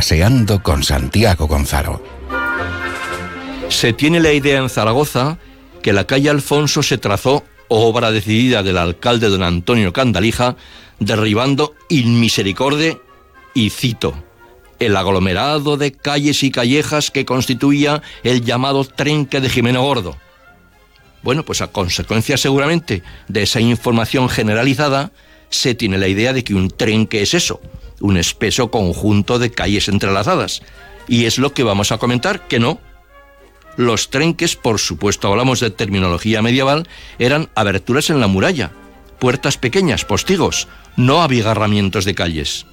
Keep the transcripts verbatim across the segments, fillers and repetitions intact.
Paseando con Santiago Gonzalo. Se tiene la idea en Zaragoza que la calle Alfonso se trazó, obra decidida del alcalde don Antonio Candalija, derribando in misericorde, y cito, el aglomerado de calles y callejas que constituía el llamado trenque de Jimeno Gordo. Bueno, pues a consecuencia seguramente de esa información generalizada, se tiene la idea de que un trenque es eso, un espeso conjunto de calles entrelazadas. Y es lo que vamos a comentar, que no. Los trenques, por supuesto hablamos de terminología medieval, eran aberturas en la muralla, puertas pequeñas, postigos, no abigarramientos de calles.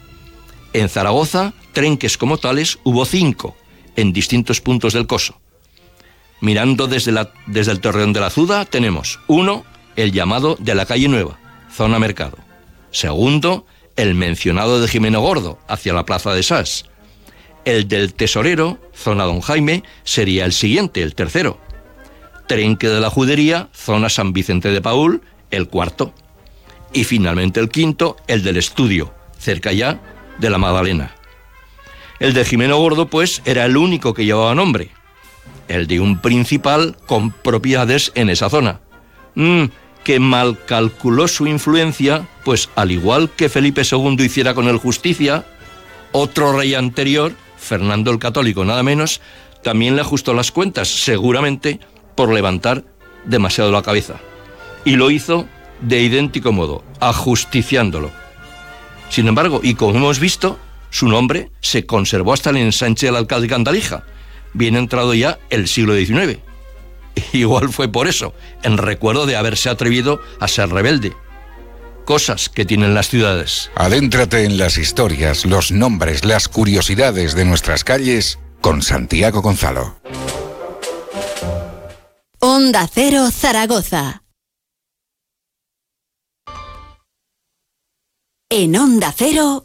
En Zaragoza, trenques como tales hubo cinco, en distintos puntos del coso. Mirando desde, la, desde el Torreón de la Azuda tenemos, uno, el llamado de la calle Nueva, zona Mercado. Segundo, el mencionado de Jimeno Gordo, hacia la plaza de Sas. El del Tesorero, zona Don Jaime, sería el siguiente, el tercero. Trenque de la Judería, zona San Vicente de Paúl, el cuarto. Y finalmente el quinto, el del Estudio, cerca ya de la Magdalena. El de Jimeno Gordo, pues, era el único que llevaba nombre. El de un principal con propiedades en esa zona. Mm, que mal calculó su influencia, pues al igual que Felipe segundo hiciera con el Justicia, otro rey anterior, Fernando el Católico nada menos, también le ajustó las cuentas, seguramente por levantar demasiado la cabeza. Y lo hizo de idéntico modo, ajusticiándolo. Sin embargo, y como hemos visto, su nombre se conservó hasta el ensanche del alcalde Candalija, bien entrado ya el siglo diecinueve. Igual fue por eso, en recuerdo de haberse atrevido a ser rebelde. Cosas que tienen las ciudades. Adéntrate en las historias, los nombres, las curiosidades de nuestras calles con Santiago Gonzalo. Onda Cero Zaragoza. En Onda Cero,